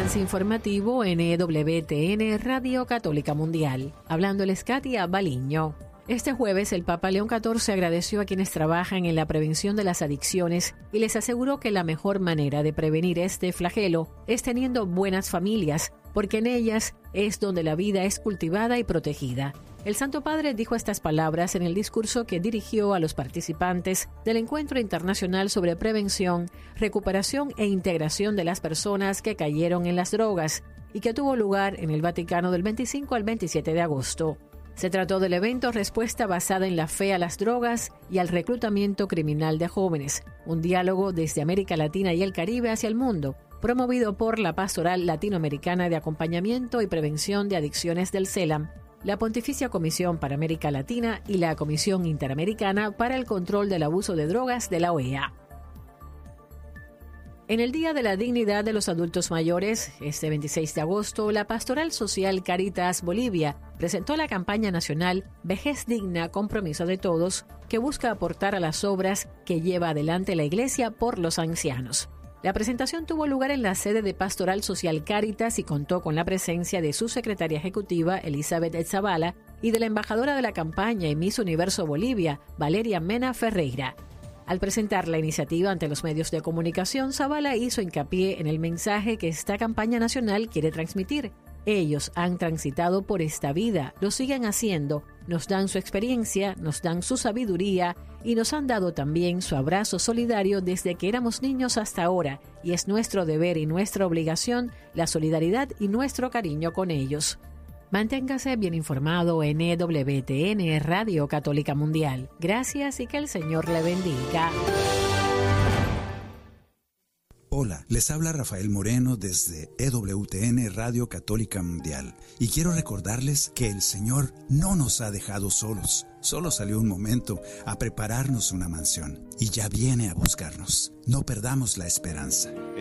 avance informativo en EWTN Radio Católica Mundial. Hablándoles Katia Baliño. Este jueves el Papa León XIV agradeció a quienes trabajan en la prevención de las adicciones y les aseguró que la mejor manera de prevenir este flagelo es teniendo buenas familias, porque en ellas es donde la vida es cultivada y protegida. El Santo Padre dijo estas palabras en el discurso que dirigió a los participantes del Encuentro Internacional sobre Prevención, Recuperación e Integración de las Personas que cayeron en las drogas y que tuvo lugar en el Vaticano del 25 al 27 de agosto. Se trató del evento Respuesta basada en la fe a las drogas y al reclutamiento criminal de jóvenes, un diálogo desde América Latina y el Caribe hacia el mundo, promovido por la Pastoral Latinoamericana de Acompañamiento y Prevención de Adicciones del CELAM, la Pontificia Comisión para América Latina y la Comisión Interamericana para el Control del Abuso de Drogas de la OEA. En el Día de la Dignidad de los Adultos Mayores, este 26 de agosto, la Pastoral Social Caritas Bolivia presentó la campaña nacional Vejez Digna, Compromiso de Todos, que busca aportar a las obras que lleva adelante la Iglesia por los ancianos. La presentación tuvo lugar en la sede de Pastoral Social Caritas y contó con la presencia de su secretaria ejecutiva, Elizabeth Zavala, y de la embajadora de la campaña y Miss Universo Bolivia, Valeria Mena Ferreira. Al presentar la iniciativa ante los medios de comunicación, Zavala hizo hincapié en el mensaje que esta campaña nacional quiere transmitir. Ellos han transitado por esta vida, lo siguen haciendo, nos dan su experiencia, nos dan su sabiduría y nos han dado también su abrazo solidario desde que éramos niños hasta ahora, y es nuestro deber y nuestra obligación la solidaridad y nuestro cariño con ellos. Manténgase bien informado en EWTN Radio Católica Mundial. Gracias y que el Señor le bendiga. Hola, les habla Rafael Moreno desde EWTN Radio Católica Mundial y quiero recordarles que el Señor no nos ha dejado solos. Solo salió un momento a prepararnos una mansión y ya viene a buscarnos. No perdamos la esperanza.